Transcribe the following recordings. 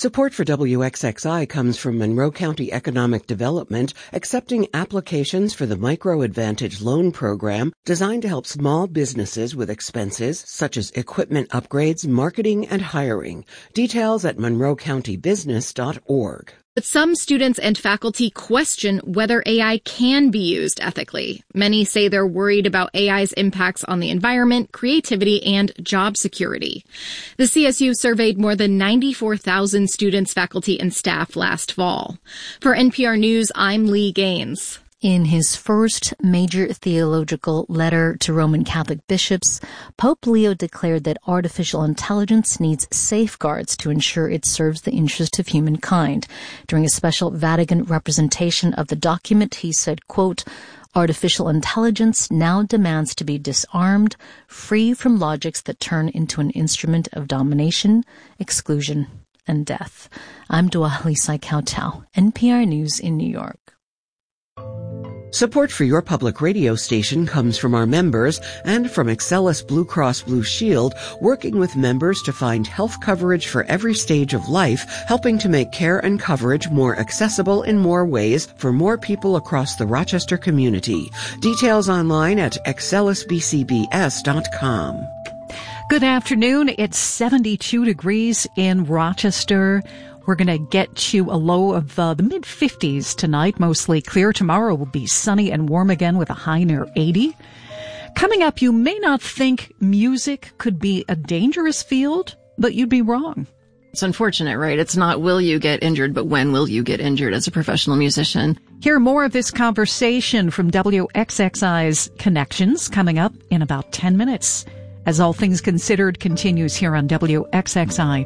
Support for WXXI comes from Monroe County Economic Development, accepting applications for the Micro Advantage Loan Program designed to help small businesses with expenses such as equipment upgrades, marketing, and hiring. Details at monroecountybusiness.org. But some students and faculty question whether AI can be used ethically. Many say they're worried about AI's impacts on the environment, creativity, and job security. The CSU surveyed more than 94,000 students, faculty, and staff last fall. For NPR News, I'm Lee Gaines. In his first major theological letter to Roman Catholic bishops, Pope Leo declared that artificial intelligence needs safeguards to ensure it serves the interest of humankind. During a special Vatican representation of the document, he said, quote, "Artificial intelligence now demands to be disarmed, free from logics that turn into an instrument of domination, exclusion, and death." I'm Duali Saikau-Tao, NPR News in New York. Support for your public radio station comes from our members and from Excellus Blue Cross Blue Shield, working with members to find health coverage for every stage of life, helping to make care and coverage more accessible in more ways for more people across the Rochester community. Details online at excellusbcbs.com. Good afternoon. It's 72 degrees in Rochester. We're going to get to a low of the mid-50s tonight, mostly clear. Tomorrow will be sunny and warm again with a high near 80. Coming up, you may not think music could be a dangerous field, but you'd be wrong. It's unfortunate, right? It's not will you get injured, but when will you get injured as a professional musician? Hear more of this conversation from WXXI's Connections coming up in about 10 minutes. As All Things Considered continues here on WXXI.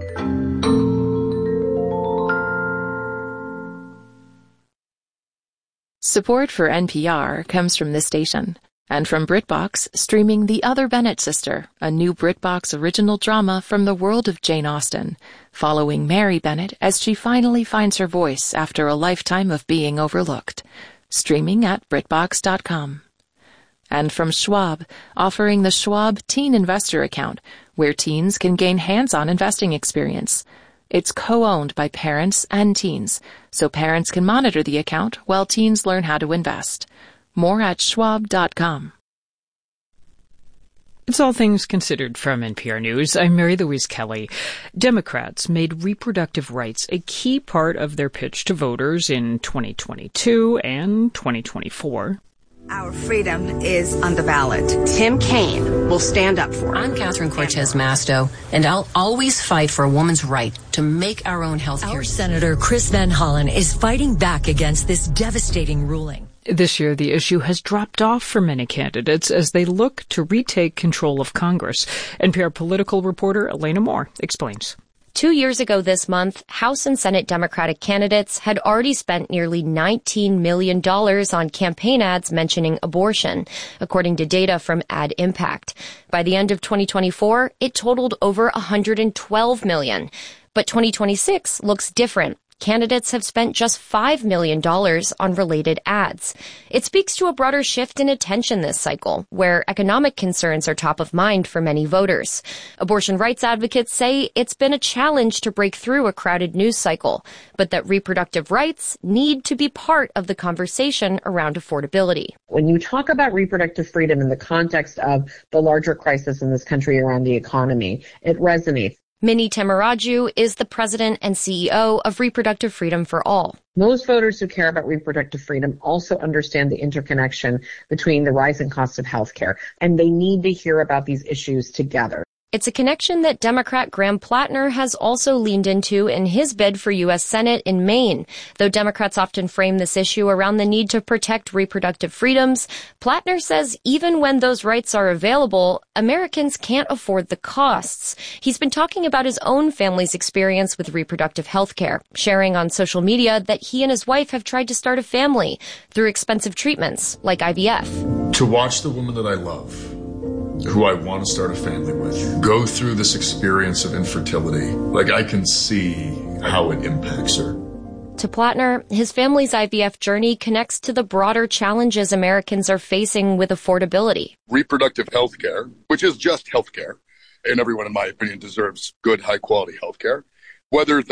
Support for NPR comes from this station and from BritBox, streaming The Other Bennett Sister, a new BritBox original drama from the world of Jane Austen, following Mary Bennett as she finally finds her voice after a lifetime of being overlooked. Streaming at BritBox.com. And from Schwab, offering the Schwab Teen Investor Account, where teens can gain hands-on investing experience. It's co-owned by parents and teens, so parents can monitor the account while teens learn how to invest. More at schwab.com. It's All Things Considered from NPR News. I'm Mary Louise Kelly. Democrats made reproductive rights a key part of their pitch to voters in 2022 and 2024. Our freedom is on the ballot. Tim Kaine will stand up for it. I'm Catherine Cortez Masto, and I'll always fight for a woman's right to make our own health care. Our Senator Chris Van Hollen is fighting back against this devastating ruling. This year, the issue has dropped off for many candidates as they look to retake control of Congress. NPR political reporter Elena Moore explains. 2 years ago this month, House and Senate Democratic candidates had already spent nearly $19 million on campaign ads mentioning abortion, according to data from Ad Impact. By the end of 2024, it totaled over $112 million. But 2026 looks different. Candidates have spent just $5 million on related ads. It speaks to a broader shift in attention this cycle, where economic concerns are top of mind for many voters. Abortion rights advocates say it's been a challenge to break through a crowded news cycle, but that reproductive rights need to be part of the conversation around affordability. When you talk about reproductive freedom in the context of the larger crisis in this country around the economy, it resonates. Minnie Temeraju is the president and CEO of Reproductive Freedom for All. Most voters who care about reproductive freedom also understand the interconnection between the rising cost of healthcare, and they need to hear about these issues together. It's a connection that Democrat Graham Plattner has also leaned into in his bid for U.S. Senate in Maine. Though Democrats often frame this issue around the need to protect reproductive freedoms, Plattner says even when those rights are available, Americans can't afford the costs. He's been talking about his own family's experience with reproductive health care, sharing on social media that he and his wife have tried to start a family through expensive treatments like IVF. To watch the woman that I love, who I want to start a family with, go through this experience of infertility, like I can see how it impacts her. To Plattner, his family's IVF journey connects to the broader challenges Americans are facing with affordability. Reproductive health care, which is just health care, and everyone, in my opinion, deserves good, high-quality health care, whether